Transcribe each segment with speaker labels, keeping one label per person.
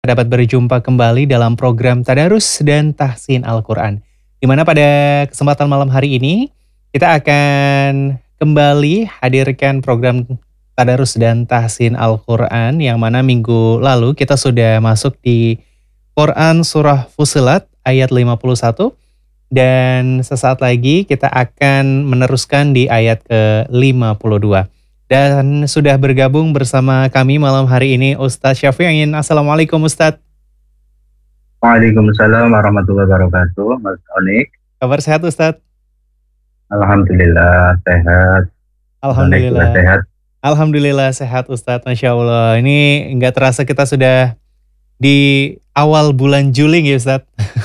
Speaker 1: Dapat berjumpa kembali dalam program Tadarus dan Tahsin Al-Quran. Di mana pada kesempatan malam hari ini, kita akan kembali hadirkan program Tadarus dan Tahsin Al-Quran, yang mana minggu lalu kita sudah masuk di Quran Surah Fussilat ayat 51, dan sesaat lagi kita akan meneruskan di ayat ke-52. Dan sudah bergabung bersama kami malam hari ini Ustadz Syafi'in. Assalamualaikum Ustadz.
Speaker 2: Waalaikumsalam warahmatullahi wabarakatuh, Mas Onik.
Speaker 1: Kabar sehat Ustadz?
Speaker 2: Alhamdulillah sehat. Onik juga
Speaker 1: Alhamdulillah.
Speaker 2: sehat.
Speaker 1: Alhamdulillah sehat Ustadz, Masya Allah. Ini nggak terasa kita sudah di awal bulan Juli ya Ustadz.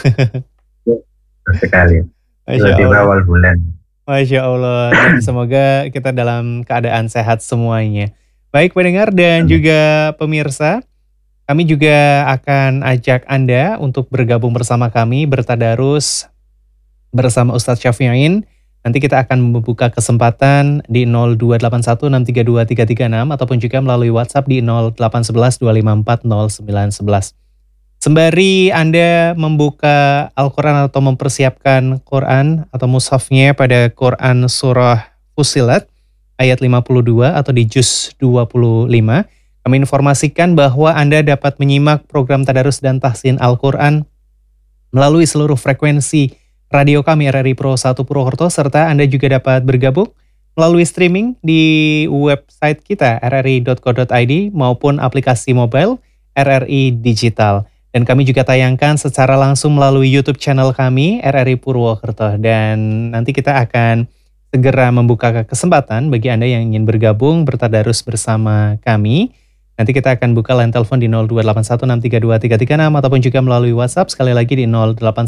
Speaker 2: Sekali.
Speaker 1: Masya
Speaker 2: Tiba-tiba
Speaker 1: Allah.
Speaker 2: awal bulan.
Speaker 1: Masya Allah, dan semoga kita dalam keadaan sehat semuanya. Baik pendengar dan
Speaker 2: Amin.
Speaker 1: juga pemirsa, kami juga akan ajak Anda untuk bergabung bersama kami bertadarus bersama Ustadz Syafi'in. Nanti kita akan membuka kesempatan di 02816323336 ataupun juga melalui WhatsApp di 08112540911. Sembari Anda membuka Al-Quran atau mempersiapkan Quran atau mushafnya pada Quran Surah Fussilat ayat 52 atau di juz 25, kami informasikan bahwa Anda dapat menyimak program Tadarus dan Tahsin Al-Quran melalui seluruh frekuensi radio kami RRI Pro 1 Purwokerto, serta Anda juga dapat bergabung melalui streaming di website kita rri.co.id maupun aplikasi mobile RRI Digital. Dan kami juga tayangkan secara langsung melalui YouTube channel kami, RRI Purwokerto. Dan nanti kita akan segera membuka kesempatan bagi Anda yang ingin bergabung, bertadarus bersama kami. Nanti kita akan buka line telepon di 02816323336 ataupun juga melalui WhatsApp sekali lagi di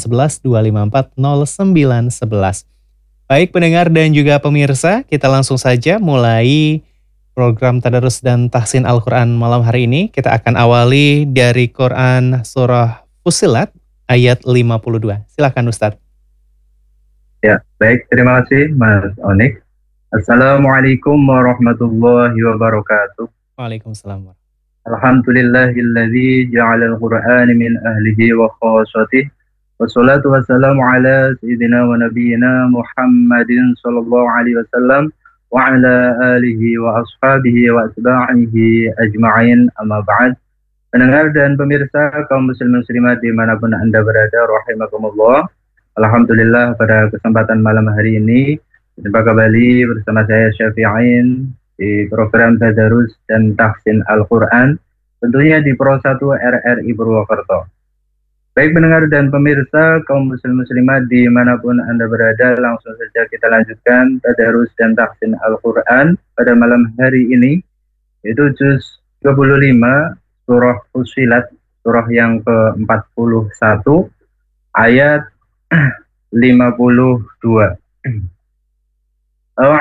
Speaker 1: 08112540911. Baik pendengar dan juga pemirsa, kita langsung saja mulai program Tadarus dan Tahsin Al-Quran malam hari ini. Kita akan awali dari Quran Surah Fussilat ayat 52. Silakan Ustadz.
Speaker 2: Ya, baik. Terima kasih Mas Onik. Assalamualaikum warahmatullahi wabarakatuh.
Speaker 1: Waalaikumsalam.
Speaker 2: Alhamdulillahilladzi ja'alal Qur'ana min ahlihi wa khasatih. Wassalatu wassalamu ala sayyidina wa nabiyyina Muhammadin sallallahu alaihi wasallam wa ala alihi wa ashabihi wa atba'ihi ajma'in, amma ba'd. Pendengar dan pemirsa kaum muslim muslimat dimanapun Anda berada, rahimakumullah. Alhamdulillah pada kesempatan malam hari ini berjumpa kembali bersama saya Syafi'in di program Tadarus dan Tahsin Al-Quran, tentunya di Pro 1 RRI Purwokerto. Baik pendengar dan pemirsa kaum muslim muslimat dimanapun Anda berada, langsung saja kita lanjutkan Tadarus dan Tahsin Al-Quran pada malam hari ini, yaitu juz 25 Surah Fussilat, surah yang ke-41 ayat 52.